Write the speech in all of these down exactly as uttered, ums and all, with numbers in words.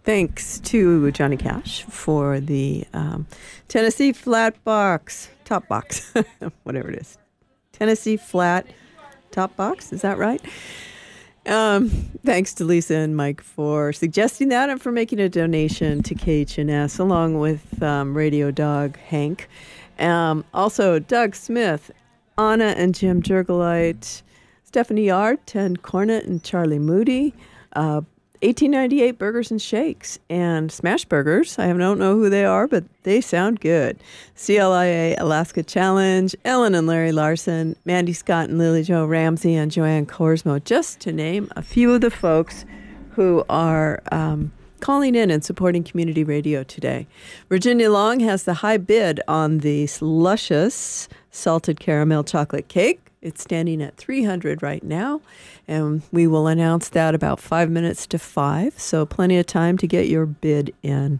Thanks to Johnny Cash for the um, Tennessee Flat Box, Top Box, whatever it is. Tennessee Flat Top Box, is that right? Um, thanks to Lisa and Mike for suggesting that and for making a donation to K H N S, along with um, Radio Dog Hank. Um, also, Doug Smith, Anna and Jim Jurgelite, Stephanie Yard, Ten Cornet and Charlie Moody, uh, eighteen ninety-eight Burgers and Shakes, and Smash Burgers. I don't know who they are, but they sound good. C L I A Alaska Challenge, Ellen and Larry Larson, Mandy Scott and Lily Jo Ramsey, and Joanne Korsmo, just to name a few of the folks who are um, calling in and supporting community radio today. Virginia Long has the high bid on the luscious salted caramel chocolate cake. It's standing at three hundred dollars right now, and we will announce that about five minutes to five, so plenty of time to get your bid in.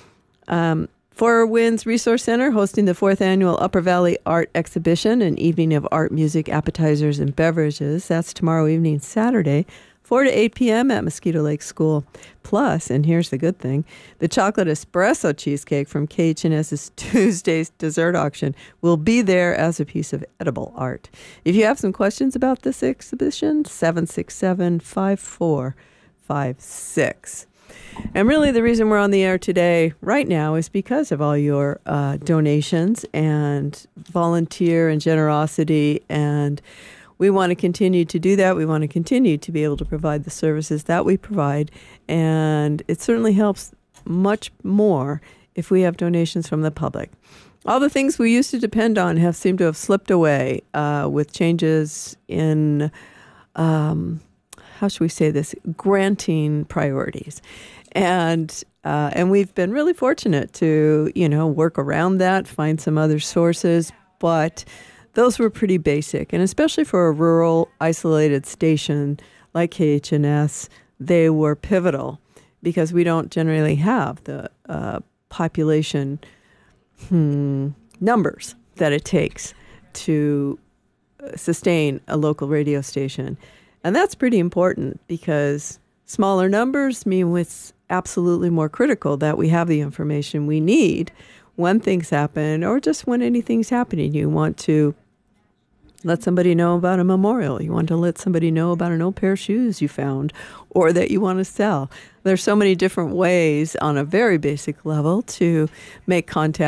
Um, Four Winds Resource Center hosting the fourth annual Upper Valley Art Exhibition, an evening of art, music, appetizers, and beverages. That's tomorrow evening, Saturday, four to eight p.m. at Mosquito Lake School. Plus, and here's the good thing, the chocolate espresso cheesecake from K H N S's Tuesday's dessert auction will be there as a piece of edible art. If you have some questions about this exhibition, seven six seven, five four five six. And really the reason we're on the air today, right now, is because of all your uh, donations and volunteer and generosity, and we want to continue to do that. We want to continue to be able to provide the services that we provide. And it certainly helps much more if we have donations from the public. All the things we used to depend on have seemed to have slipped away uh, with changes in, um, how should we say this, granting priorities. And uh, and we've been really fortunate to, you know, work around that, find some other sources. But those were pretty basic, and especially for a rural, isolated station like K H N S, they were pivotal because we don't generally have the uh, population hmm, numbers that it takes to sustain a local radio station. And that's pretty important because smaller numbers mean it's absolutely more critical that we have the information we need when things happen, or just when anything's happening. You want to let somebody know about a memorial. You want to let somebody know about an old pair of shoes you found or that you want to sell. There's so many different ways on a very basic level to make contact